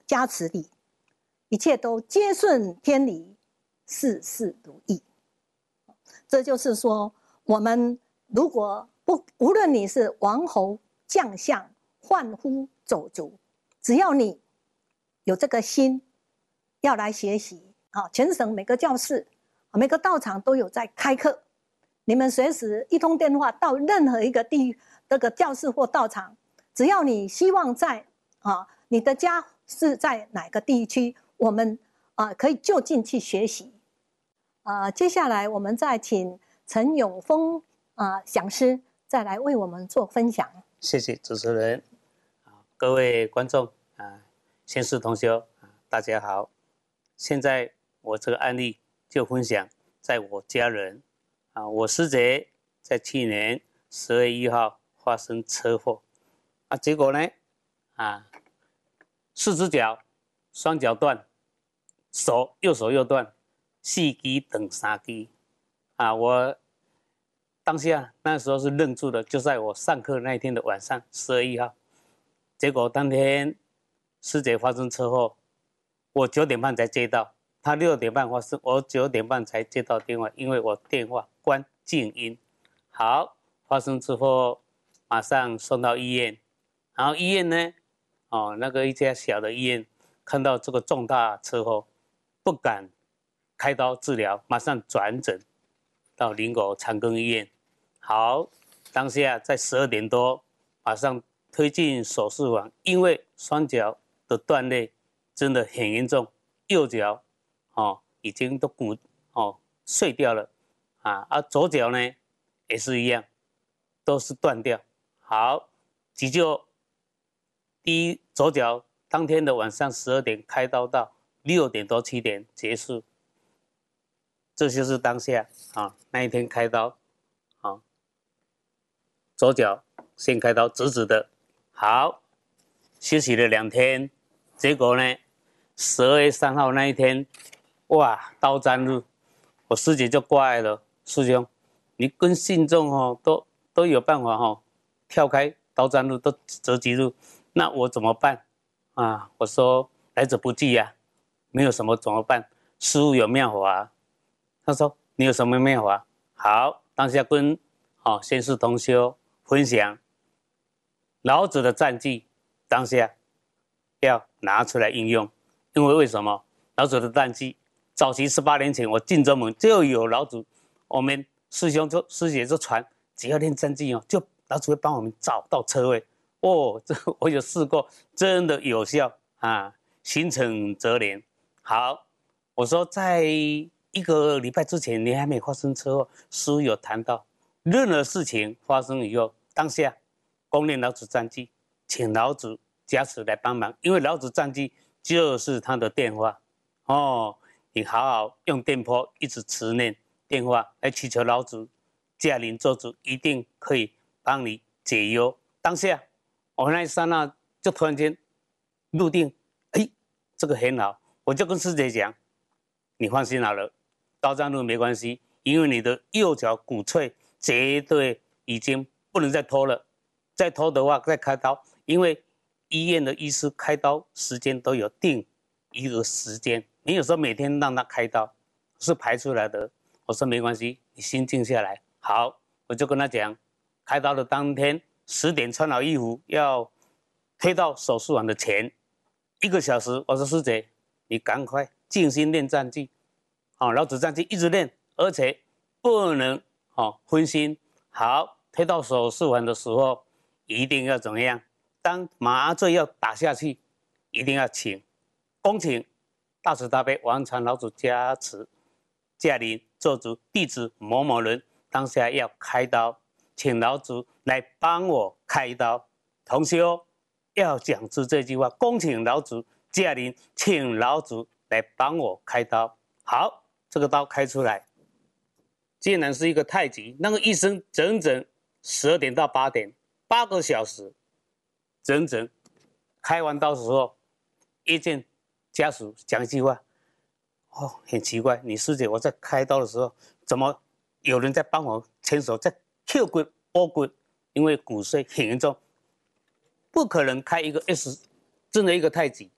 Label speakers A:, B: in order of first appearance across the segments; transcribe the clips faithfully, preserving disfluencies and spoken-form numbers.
A: 加持里，一切都皆顺天理，事事如意。这就是说，我们如果不，无论你是王侯将相、贩夫走卒，只要你有这个心，要来学习啊，全省每个教室、每个道场都有在开课。你们随时一通电话到任何一个地这个教室或道场，只要你希望在啊，你的家是在哪个地区，我们啊可以就近去学习。啊，接下来我们再请陈永峰啊讲师再来为我们做分享。
B: 谢谢主持人，各位观众啊，先师同修啊，大家好。现在我这个案例就分享在我家人啊，我师姐在去年十月一号发生车祸啊，结果呢啊，四只脚双脚断，手右手又断，四肢等三肢啊，我当下那时候是愣住了，就在我上课那一天的晚上，十月一号，结果当天师姐发生车祸，我九点半才接到，她六点半发生，我九点半才接到电话，因为我电话关静音。好，发生之后马上送到医院，然后医院呢，哦，那个一家小的医院，看到这个重大车祸，不敢开刀治疗，马上转诊到林口长庚医院。好，当下在十二点多，马上推进手术房，因为双脚的断裂真的很严重，右脚哦已经都骨哦碎掉了啊，而、啊、左脚呢也是一样，都是断掉。好，急救第一左脚当天的晚上十二点开刀到六点多七点结束，这就是当下啊那一天开刀啊，左脚先开刀直直的。好，休息了两天，结果呢，十二月三号那一天，哇，刀斩日，我师姐就挂碍了，师兄，你跟信众哦都都有办法哦，跳开刀斩日都择吉日，那我怎么办啊？我说来者不拒呀、啊，没有什么怎么办？师父有妙法、啊。他说你有什么妙法？好，当下跟哦先师同修分享老子的战绩，当下要拿出来应用，因为为什么？老子的战绩，早期十八年前我进州门就有老子，我们师兄就师姐就传，只要练战绩哦，就老子会帮我们找到车位。哦，这我有试过，真的有效啊，心诚则灵。好，我说在一个礼拜之前你还没发生车祸，师父有谈到，任何事情发生以后，当下恭念老子战绩，请老子加持来帮忙，因为老子战绩就是他的电话哦，你好好用电波一直持念电话来祈求老子驾临做主，一定可以帮你解忧。当下我那一刹那就突然间入定，哎，这个很好，我就跟师姐讲，你放心好了，刀斩日没关系，因为你的右脚骨脆，绝对已经不能再拖了。再拖的话再开刀，因为医院的医师开刀时间都有定一个时间，你有时候每天让他开刀是排出来的。我说没关系，你心静下来。好，我就跟他讲，开刀的当天十点穿好衣服，要推到手术房的前一个小时。我说师姐，你赶快静心练战绩，哦，老子战绩一直练，而且不能哦分心。好，推到手术房的时候。一定要怎么样？当麻醉药打下去，一定要请恭请大慈大悲王禅老祖加持驾临做主弟子某某人，当下要开刀，请老祖来帮我开刀。同修要讲出这句话，恭请老祖驾临，请老祖来帮我开刀。好，这个刀开出来，竟然是一个太极，那个医生整整十二点到八点。八个小时，整整开完刀的时候，一见家属讲一句话，哦，很奇怪，你师姐我在开刀的时候，怎么有人在帮我牵手在 Q 骨拨骨，因为骨碎很严重，不可能开一个 S， 真的一个太极，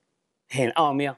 B: 很奥妙。